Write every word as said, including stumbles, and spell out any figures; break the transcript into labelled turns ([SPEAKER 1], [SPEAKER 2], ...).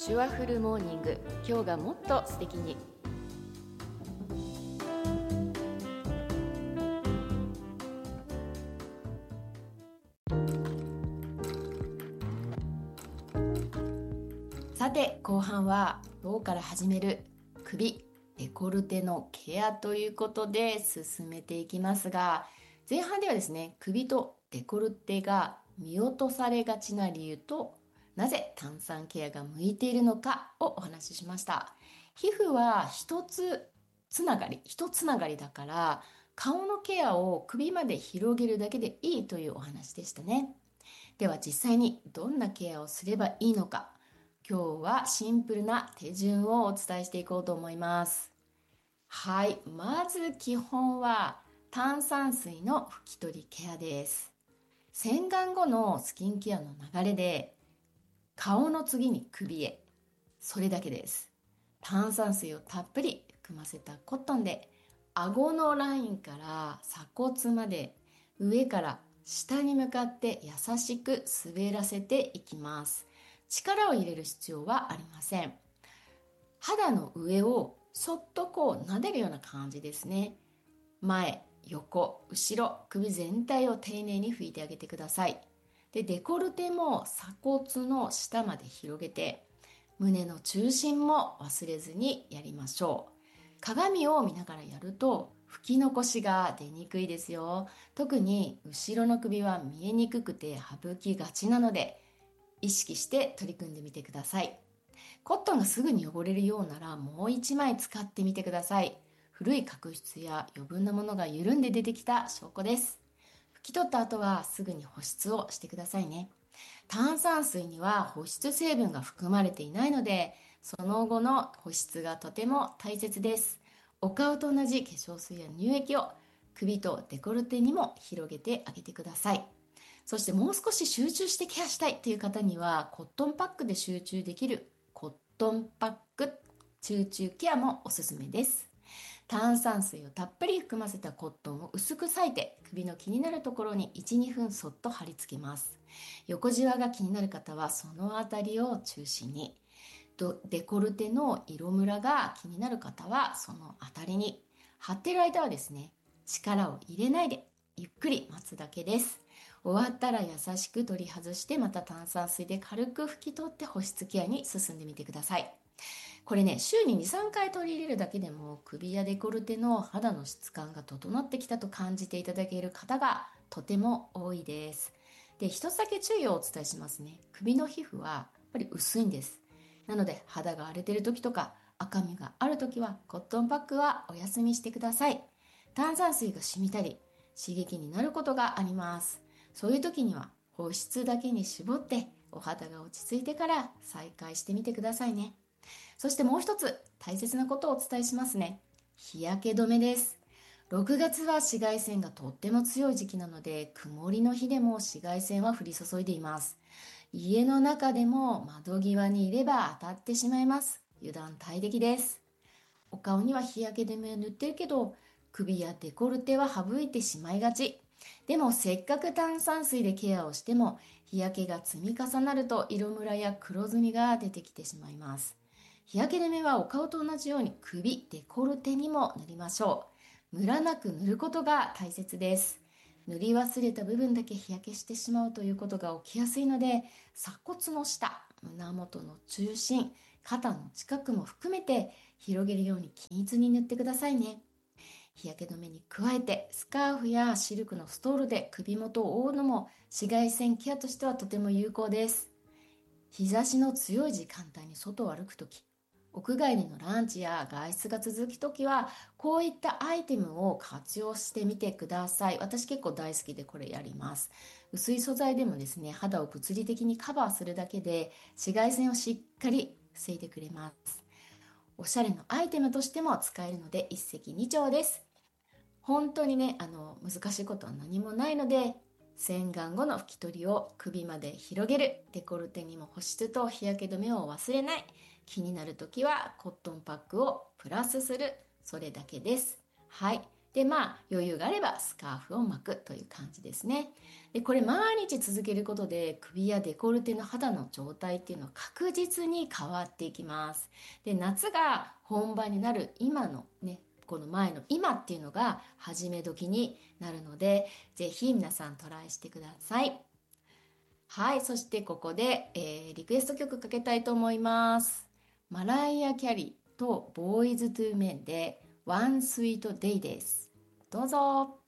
[SPEAKER 1] シュワフルモーニング、今日がもっと素敵に。さて後半は今日から始める首デコルテのケアということで進めていきますが、前半ではですね、首とデコルテが見落とされがちな理由となぜ炭酸ケアが向いているのかをお話ししました。皮膚は一つつながり、一つながりだから顔のケアを首まで広げるだけでいいというお話でしたね。では実際にどんなケアをすればいいのか、今日はシンプルな手順をお伝えしていこうと思います。はい、まず基本は炭酸水の拭き取りケアです。洗顔後のスキンケアの流れで顔の次に首へ、それだけです。炭酸水をたっぷり含ませたコットンで顎のラインから鎖骨まで上から下に向かって優しく滑らせていきます。力を入れる必要はありません。肌の上をそっとこう撫でるような感じですね。前、横、後ろ、首全体を丁寧に拭いてあげてください。で、デコルテも鎖骨の下まで広げて、胸の中心も忘れずにやりましょう。鏡を見ながらやると拭き残しが出にくいですよ。特に後ろの首は見えにくくて省きがちなので、意識して取り組んでみてください。コットンがすぐに汚れるようならもう一枚使ってみてください。古い角質や余分なものが緩んで出てきた証拠です。拭き取った後はすぐに保湿をしてくださいね。炭酸水には保湿成分が含まれていないので、その後の保湿がとても大切です。お顔と同じ化粧水や乳液を首とデコルテにも広げてあげてください。そしてもう少し集中してケアしたいという方にはコットンパックで集中できるコットンパック集中ケアもおすすめです。炭酸水をたっぷり含ませたコットンを薄く裂いて首の気になるところにいち、にふんそっと貼り付けます。横じわが気になる方はそのあたりを中心に、デコルテの色ムラが気になる方はそのあたりに、貼っている間はですね、力を入れないでゆっくり待つだけです。終わったら優しく取り外してまた炭酸水で軽く拭き取って保湿ケアに進んでみてください。これね、週にに、さんかい取り入れるだけでも首やデコルテの肌の質感が整ってきたと感じていただける方がとても多いです。で、一つだけ注意をお伝えしますね。首の皮膚はやっぱり薄いんです。なので肌が荒れてる時とか赤みがある時はコットンパックはお休みしてください。炭酸水が染みたり刺激になることがあります。そういう時には保湿だけに絞ってお肌が落ち着いてから再開してみてくださいね。そしてもう一つ大切なことをお伝えしますね。日焼け止めです。ろくがつは紫外線がとっても強い時期なので、曇りの日でも紫外線は降り注いでいます。家の中でも窓際にいれば当たってしまいます。油断大敵です。お顔には日焼け止めを塗ってるけど、首やデコルテは省いてしまいがち。でもせっかく炭酸水でケアをしても、日焼けが積み重なると色ムラや黒ずみが出てきてしまいます。日焼け止めはお顔と同じように首、デコルテにも塗りましょう。ムラなく塗ることが大切です。塗り忘れた部分だけ日焼けしてしまうということが起きやすいので、鎖骨の下、胸元の中心、肩の近くも含めて広げるように均一に塗ってくださいね。日焼け止めに加えてスカーフやシルクのストールで首元を覆うのも紫外線ケアとしてはとても有効です。日差しの強い時間帯に外を歩くとき、屋外でのランチや外出が続くときはこういったアイテムを活用してみてください。私結構大好きでこれやります。薄い素材でもですね、肌を物理的にカバーするだけで紫外線をしっかり防いでくれます。おしゃれのアイテムとしても使えるので一石二鳥です。本当にね、あの難しいことは何もないので、洗顔後の拭き取りを首まで広げる、デコルテにも保湿と日焼け止めを忘れない、気になるときはコットンパックをプラスする、それだけです。はい、 で、まあ余裕があればスカーフを巻くという感じですね。で、これ毎日続けることで首やデコルテの肌の状態っていうのは確実に変わっていきます。で、夏が本番になる今のね、この前の今っていうのが始め時になるので、ぜひ皆さんトライしてください。はい、そしてここで、えーリクエスト曲かけたいと思います。マライア・キャリーとボーイズ・トゥ・メンで One Sweet Day です。どうぞ。